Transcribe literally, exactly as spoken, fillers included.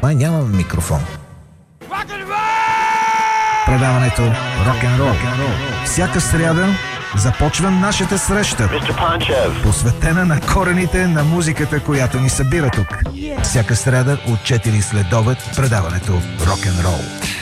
Май нямам микрофон. Предаването Рок-н-рол. Всяка сряда започва нашата среща, посветена на корените на музиката, която ни събира тук. Всяка сряда от четири след обед предаването Рок-н-рол.